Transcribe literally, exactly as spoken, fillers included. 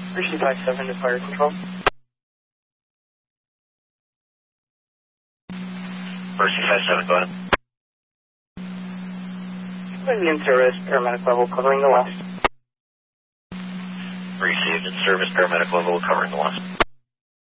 Mercy five seven to fire control. Mercy five seven, go ahead. In service, paramedic level covering the west. Received in service, paramedic level covering the west.